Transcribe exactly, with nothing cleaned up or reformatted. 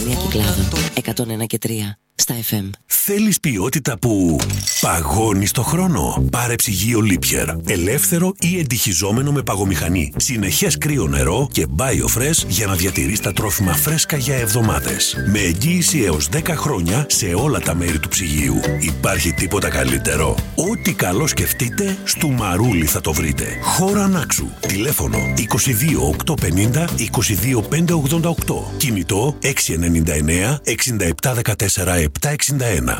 Ραδιοφωνία Κυκλάδων εκατόν ένα και τρία στα εφ εμ. Θέλεις ποιότητα που παγώνει στο χρόνο? Πάρε ψυγείο Lipier. Ελεύθερο ή εντυχιζόμενο με παγομηχανή. Συνεχές κρύο νερό και BioFresh για να διατηρείς τα τρόφιμα φρέσκα για εβδομάδες. Με εγγύηση έως δέκα χρόνια σε όλα τα μέρη του ψυγείου. Υπάρχει τίποτα καλύτερο? Ό,τι καλό σκεφτείτε, στο Μαρούλι θα το βρείτε. Χώρα Ανάξου. Τηλέφωνο είκοσι δύο οκτακόσια πενήντα είκοσι δύο πεντακόσια ογδόντα οκτώ. Κινητό έξι εννιά εννιά εξήντα επτά δεκατέσσερα επτακόσια εξήντα ένα.